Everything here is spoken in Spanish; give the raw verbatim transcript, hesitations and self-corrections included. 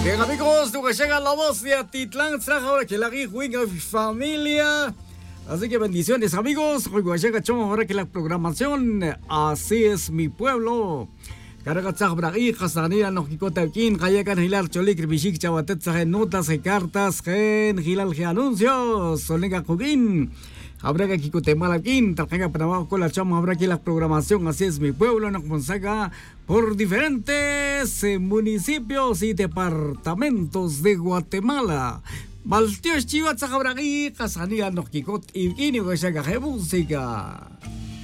Bien amigos, tú que llega la voz de Atitlán, ahora que la Winga familia. Así que bendiciones amigos, hoy llega chamo ahora que la programación, así es mi pueblo. Carga tzabra y Hasanira no Jicotauquín, Hayakan Hilar Cholik, Bishik Chabatet, notas y cartas, Gen Hilal Ge anuncios, Solenga Jugín. Habrá que aquí Guatemala-Quín, Tarjanga para abajo con la chama, habrá aquí la programación, así es mi pueblo, nos consaga por diferentes eh, municipios y departamentos de Guatemala. Baltios Chivas, habrá aquí, Casanía, Nojicot y Guineo, que llega música.